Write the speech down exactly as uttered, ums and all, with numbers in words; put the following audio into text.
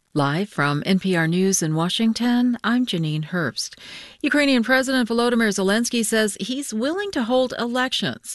Live from N P R News in Washington, I'm Janine Herbst. Ukrainian President Volodymyr Zelensky says he's willing to hold elections